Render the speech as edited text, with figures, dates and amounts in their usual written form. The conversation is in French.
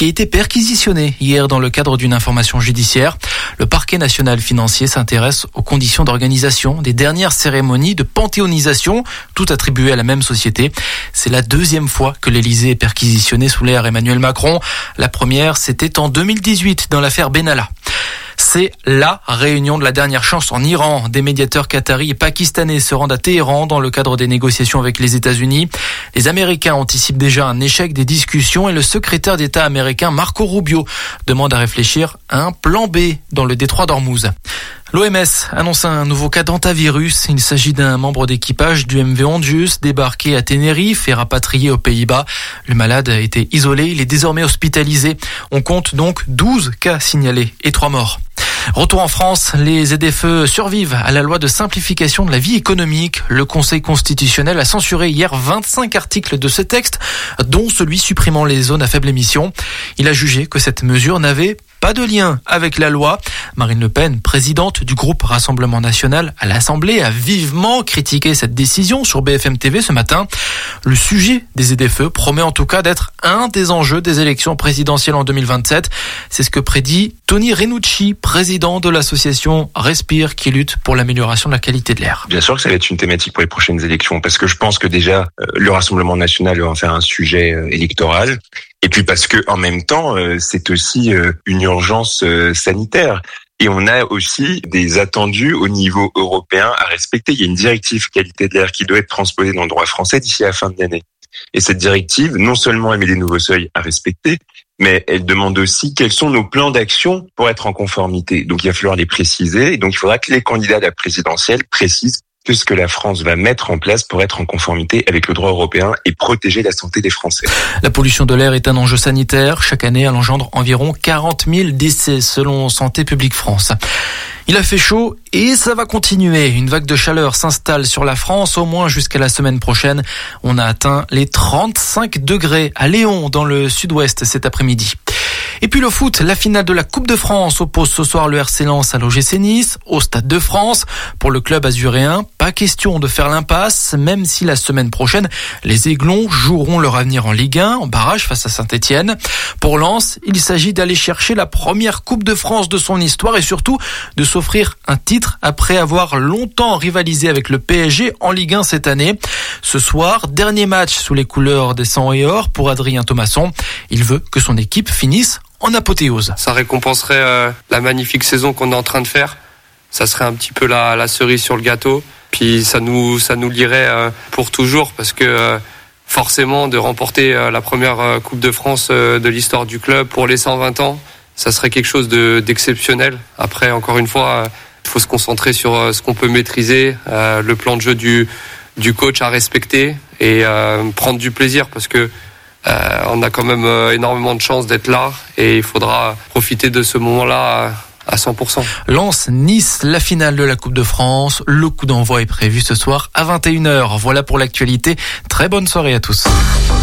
qui a été perquisitionné hier dans le cadre d'une information judiciaire. Le parquet national financier s'intéresse aux conditions d'organisation des dernières cérémonies de panthéonisation, toutes attribuées à la même société. C'est la deuxième fois que l'Élysée est perquisitionné sous l'ère Emmanuel Macron. La première, c'était en 2018 dans l'affaire Benalla. C'est la réunion de la dernière chance en Iran. Des médiateurs qataris et pakistanais se rendent à Téhéran dans le cadre des négociations avec les États-Unis. Les Américains anticipent déjà un échec des discussions et le secrétaire d'État américain Marco Rubio demande à réfléchir à un plan B dans le détroit d'Ormuz. L'OMS annonce un nouveau cas d'hantavirus. Il s'agit d'un membre d'équipage du MV Hondius débarqué à Tenerife et rapatrié aux Pays-Bas. Le malade a été isolé, il est désormais hospitalisé. On compte donc 12 cas signalés et 3 morts. Retour en France, les ZFE survivent à la loi de simplification de la vie économique. Le Conseil constitutionnel a censuré hier 25 articles de ce texte, dont celui supprimant les zones à faible émission. Il a jugé que cette mesure n'avait pas de lien avec la loi. Marine Le Pen, présidente du groupe Rassemblement National à l'Assemblée, a vivement critiqué cette décision sur BFM TV ce matin. Le sujet des ZFE promet en tout cas d'être un des enjeux des élections présidentielles en 2027. C'est ce que prédit Tony Renucci, président de l'association Respire, qui lutte pour l'amélioration de la qualité de l'air. Bien sûr que ça va être une thématique pour les prochaines élections, parce que je pense que déjà, le Rassemblement National va en faire un sujet électoral. Et puis parce que en même temps, c'est aussi une urgence sanitaire. Et on a aussi des attendus au niveau européen à respecter. Il y a une directive qualité de l'air qui doit être transposée dans le droit français d'ici à la fin de l'année. Et cette directive, non seulement elle met des nouveaux seuils à respecter, mais elle demande aussi quels sont nos plans d'action pour être en conformité. Donc il va falloir les préciser. Et donc il faudra que les candidats à la présidentielle précisent que ce que la France va mettre en place pour être en conformité avec le droit européen et protéger la santé des Français. La pollution de l'air est un enjeu sanitaire. Chaque année, elle engendre environ 40 000 décès selon Santé publique France. Il a fait chaud et ça va continuer. Une vague de chaleur s'installe sur la France, au moins jusqu'à la semaine prochaine. On a atteint les 35 degrés à Léon, dans le sud-ouest, cet après-midi. Et puis le foot, la finale de la Coupe de France oppose ce soir le RC Lens à l'OGC Nice, au Stade de France. Pour le club azuréen, pas question de faire l'impasse, même si la semaine prochaine, les Aiglons joueront leur avenir en Ligue 1, en barrage face à Saint-Etienne. Pour Lens, il s'agit d'aller chercher la première Coupe de France de son histoire et surtout de s'offrir un titre après avoir longtemps rivalisé avec le PSG en Ligue 1 cette année. Ce soir, dernier match sous les couleurs des sang et or pour Adrien Thomasson. Il veut que son équipe finisse en apothéose. Ça récompenserait la magnifique saison qu'on est en train de faire. Ça serait un petit peu la cerise sur le gâteau. Puis ça nous lierait pour toujours parce que forcément de remporter la première Coupe de France de l'histoire du club pour les 120 ans, ça serait quelque chose d'exceptionnel. Après, encore une fois, il faut se concentrer sur ce qu'on peut maîtriser, le plan de jeu du coach à respecter et prendre du plaisir parce que on a quand même énormément de chance d'être là et il faudra profiter de ce moment-là à 100%. Lens-Nice, la finale de la Coupe de France. Le coup d'envoi est prévu ce soir à 21h. Voilà pour l'actualité. Très bonne soirée à tous.